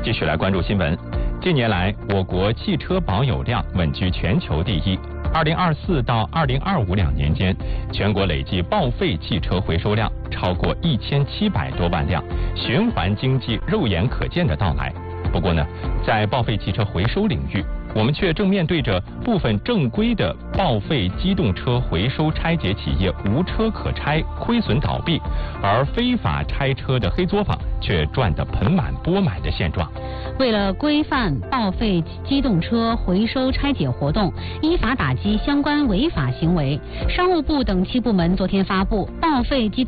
继续来关注新闻。近年来，我国汽车保有量稳居全球第一。2024到2025两年间，全国累计报废汽车回收量超过1700多万辆，循环经济肉眼可见的到来。不过呢，在报废汽车回收领域，我们却正面对着部分正规的报废机动车回收拆解企业无车可拆、亏损倒闭，而非法拆车的黑作坊却赚得盆满钵满的现状。 为了规范报废机动车回收拆解活动，依法打击相关违法行为，商务部等7部门昨天发布报废机